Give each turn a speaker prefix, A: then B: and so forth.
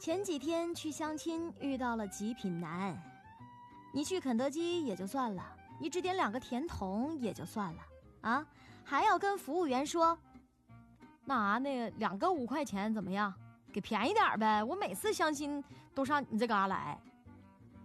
A: 前几天去相亲遇到了极品男，你去肯德基也就算了，你只点2个甜筒也就算了啊，还要跟服务员说，那2个5块钱怎么样？给便宜点呗，我每次相亲都上你这嘎来。